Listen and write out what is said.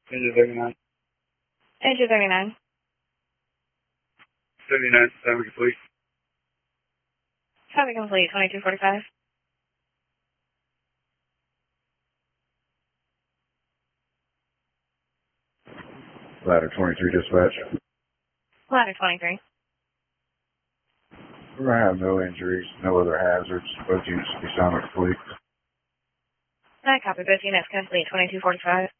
Engine 39. Engine 39. 79, time complete. Copy complete, 2245. Ladder 23 dispatch. Ladder 23. I have no injuries, no other hazards. Both units will be silent complete. I copy, both units complete, 2245.